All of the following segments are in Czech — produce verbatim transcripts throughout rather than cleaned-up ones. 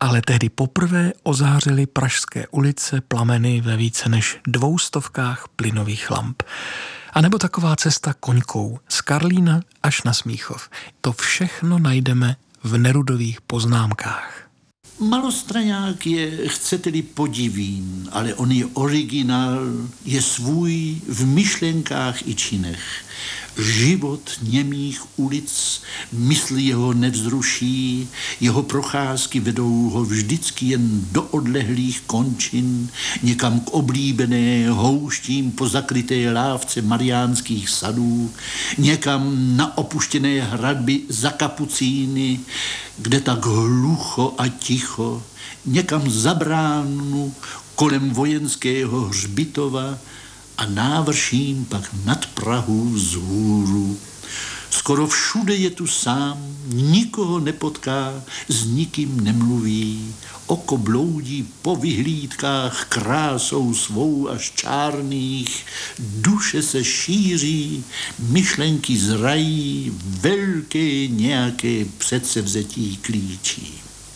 ale tehdy poprvé ozářily pražské ulice plameny ve více než dvoustovkách plynových lamp. A nebo taková cesta koňkou z Karlína až na Smíchov. To všechno najdeme v Nerudových poznámkách. Malostraňák je, chcete-li, podivín, ale on je originál, je svůj v myšlenkách i činech. Život němých ulic mysli jeho nevzruší, jeho procházky vedou ho vždycky jen do odlehlých končin, někam k oblíbené houštím po zakryté lávce mariánských sadů, někam na opuštěné hradby za kapucíny, kde tak hlucho a ticho, někam za bránu kolem vojenského hřbitova a návrším pak nad Prahu vzhůru. Skoro všude je tu sám, nikoho nepotká, s nikým nemluví, oko bloudí po vyhlídkách krásou svou až čárných, duše se šíří, myšlenky zrají, velké nějaké předsevzetí klíčí.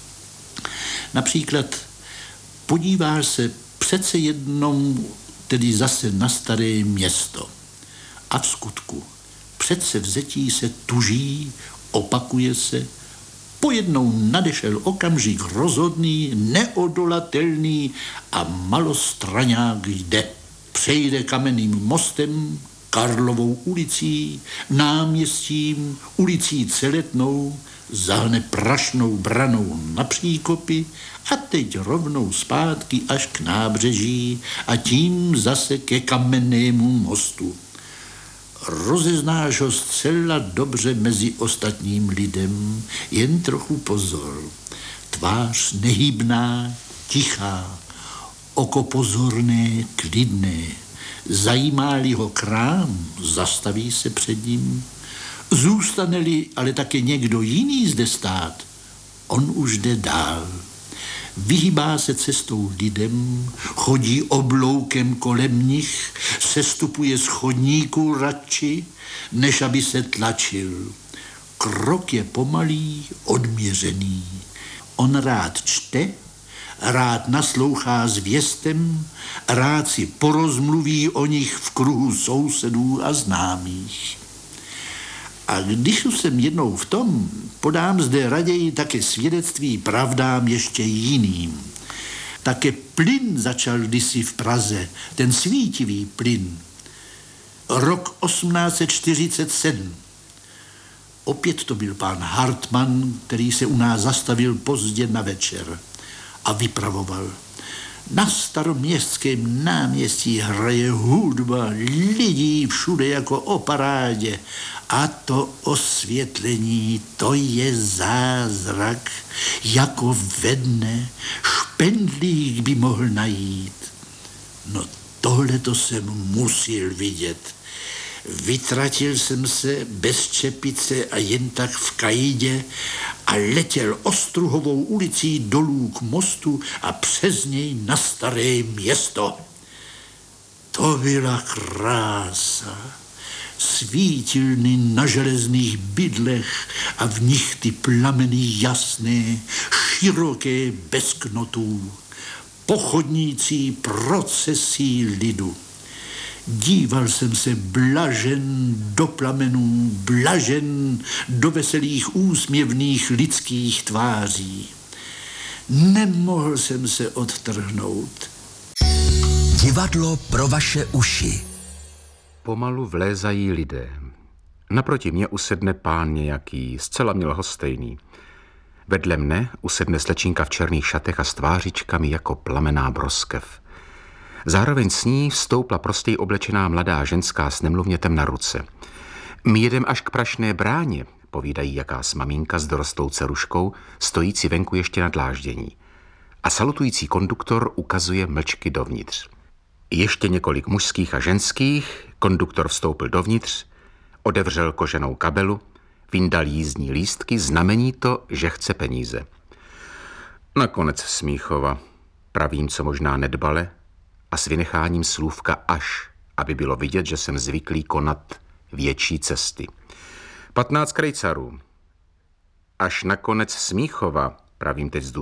Například podíváš se přece jednou tedy zase na Staré Město. A v skutku předsevzetí se tuží, opakuje se, pojednou nadešel okamžik rozhodný, neodolatelný a Malostraňák jde. Přejde kamenným mostem, Karlovou ulicí, náměstím, ulicí Celetnou, zahne prašnou branou na příkopy a teď rovnou zpátky až k nábřeží a tím zase ke kamennému mostu. Rozeznáš ho zcela dobře mezi ostatním lidem, jen trochu pozor. Tvář nehybná, tichá, oko pozorné, klidné. Zajímá-li ho krám, zastaví se před ním. Zůstane-li ale také někdo jiný zde stát, on už jde dál. Vyhýbá se cestou lidem, chodí obloukem kolem nich, sestupuje z chodníku radši, než aby se tlačil. Krok je pomalý, odměřený. On rád čte, rád naslouchá zvěstem, rád si porozmluví o nich v kruhu sousedů a známých. A když už jsem jednou v tom, podám zde raději také svědectví pravdám ještě jiným. Také plyn začal kdysi v Praze, ten svítivý plyn. Rok osmnáct set čtyřicet sedm. Opět to byl pán Hartmann, který se u nás zastavil pozdě na večer a vypravoval. Na Staroměstském náměstí hraje hudba, lidí všude jako o parádě. A to osvětlení, to je zázrak, jako ve dne, špendlík by mohl najít. No tohle to jsem musel vidět. Vytratil jsem se bez čepice a jen tak v kajdě a letěl Ostruhovou ulicí dolů k mostu a přes něj na Staré Město. To byla krása. Svítilny na železných bydlech a v nich ty plameny jasné, široké bez knotů, pochodnící procesí lidu. Díval jsem se blažen do plamenů, blažen do veselých úsměvných lidských tváří. Nemohl jsem se odtrhnout. Divadlo pro vaše uši. Pomalu vlézají lidé. Naproti mě usedne pán nějaký, zcela milhostejný. Vedle mne usedne slečinka v černých šatech a s tvářičkami jako plamená broskev. Zároveň s ní vstoupla prostěji oblečená mladá ženská s nemluvnětem na ruce. My jedem až k Prašné bráně, povídají jakás maminka s dorostlou dceruškou, stojící venku ještě na dláždění. A salutující konduktor ukazuje mlčky dovnitř. Ještě několik mužských a ženských, konduktor vstoupil dovnitř, odevřel koženou kabelu, vyndal jízdní lístky, znamení to, že chce peníze. Nakonec Smíchova, pravím co možná nedbale, a s vynecháním slůvka až, aby bylo vidět, že jsem zvyklý konat větší cesty. Patnáct krejcarů. Až nakonec Smíchova, pravím teď s